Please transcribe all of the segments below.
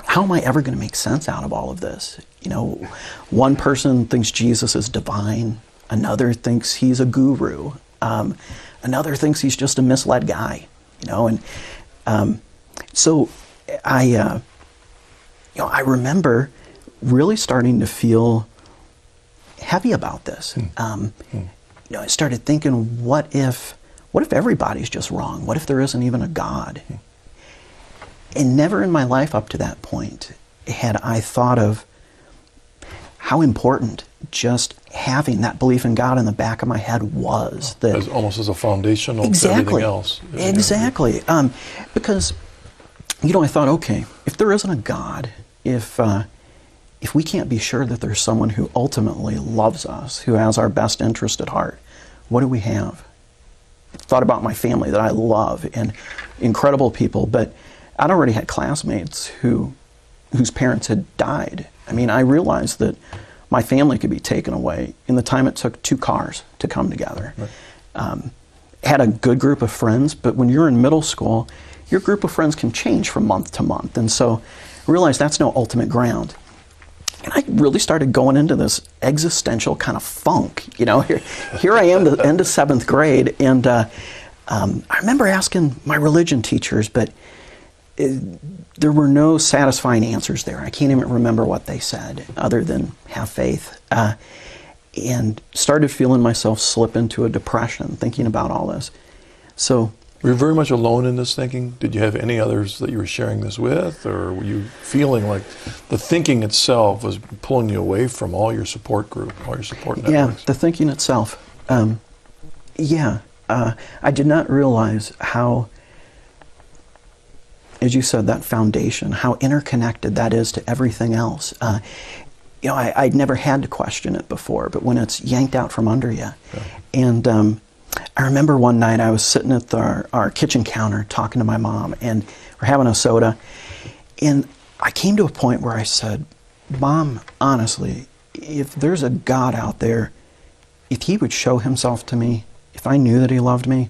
how am I ever going to make sense out of all of this? You know, one person thinks Jesus is divine. Another thinks he's a guru. Another thinks he's just a misled guy. You know, and so I remember really starting to feel heavy about this. You know, I started thinking, what if everybody's just wrong? What if there isn't even a God? And never in my life up to that point had I thought of how important just having that belief in God in the back of my head was. That almost as a foundational to everything else. Exactly. Because, you know, I thought, okay, if there isn't a God, if we can't be sure that there's someone who ultimately loves us, who has our best interest at heart, what do we have? I thought about my family that I love and incredible people, but I'd already had classmates whose parents had died. I mean, I realized that my family could be taken away in the time it took 2 cars to come together. Right. Had a good group of friends, but when you're in middle school, your group of friends can change from month to month. And so I realized that's no ultimate ground. And I really started going into this existential kind of funk. You know, here I am, the end of 7th grade, and I remember asking my religion teachers, but there were no satisfying answers there. I can't even remember what they said other than have faith. And started feeling myself slip into a depression thinking about all this. So, were you very much alone in this thinking? Did you have any others that you were sharing this with? Or were you feeling like the thinking itself was pulling you away from all your support group, all your support networks? Yeah, the thinking itself. I did not realize how, as you said, that foundation, how interconnected that is to everything else. You know, I'd never had to question it before, but when it's yanked out from under you. Yeah. And I remember one night I was sitting at our kitchen counter talking to my mom, and we're having a soda, and I came to a point where I said, Mom, honestly, if there's a God out there, if he would show himself to me, if I knew that he loved me,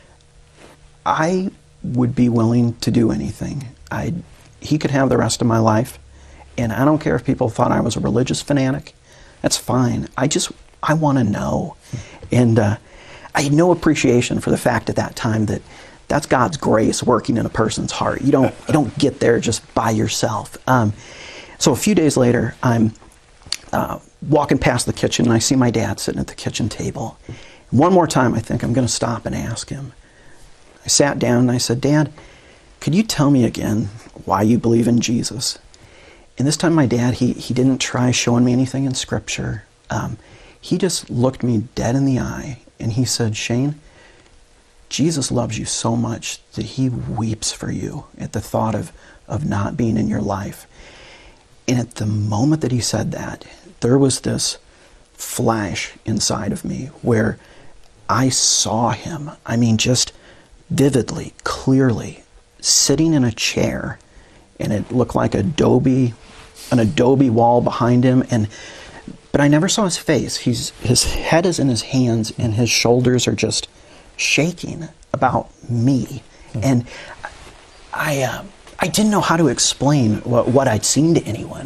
I would be willing to do anything. He could have the rest of my life, and I don't care if people thought I was a religious fanatic. That's fine. I want to know. And I had no appreciation for the fact at that time that that's God's grace working in a person's heart. You don't get there just by yourself. So a few days later, I'm walking past the kitchen, and I see my dad sitting at the kitchen table. One more time, I think I'm going to stop and ask him. I sat down and I said, Dad, could you tell me again why you believe in Jesus? And this time my dad, he didn't try showing me anything in Scripture. He just looked me dead in the eye and he said, Shane, Jesus loves you so much that he weeps for you at the thought of not being in your life. And at the moment that he said that, there was this flash inside of me where I saw him. I mean, just vividly, clearly, sitting in a chair, and it looked like an adobe wall behind him, but I never saw his face. His head is in his hands, and his shoulders are just shaking about me. And I didn't know how to explain what I'd seen to anyone.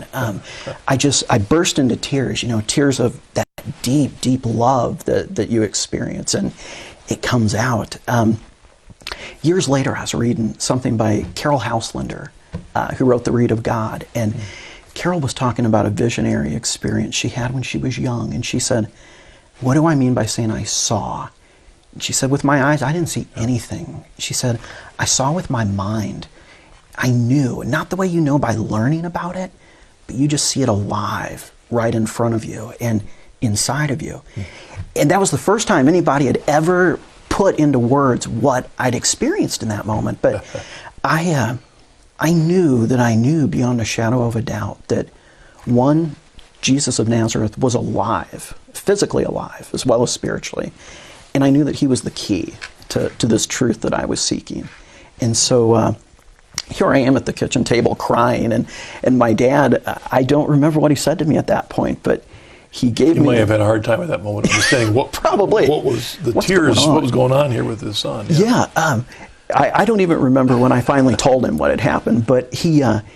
I burst into tears, tears of that deep, deep love that you experience, and it comes out. Years later, I was reading something by Carol Houselander, who wrote The Reed of God, and Carol was talking about a visionary experience she had when she was young, and she said, what do I mean by saying I saw? And she said, with my eyes, I didn't see anything. She said, I saw with my mind. I knew, not the way you know by learning about it, but you just see it alive right in front of you and inside of you. And that was the first time anybody had ever put into words what I'd experienced in that moment. But I knew that I knew beyond a shadow of a doubt that, one, Jesus of Nazareth was alive, physically alive, as well as spiritually. And I knew that he was the key to this truth that I was seeking. And so here I am at the kitchen table crying, and my dad, I don't remember what he said to me at that point, but he gave me... You might have had a hard time at that moment understanding probably. What was the tears, what was going on here with his son. Yeah, I don't even remember when I finally told him what had happened, but he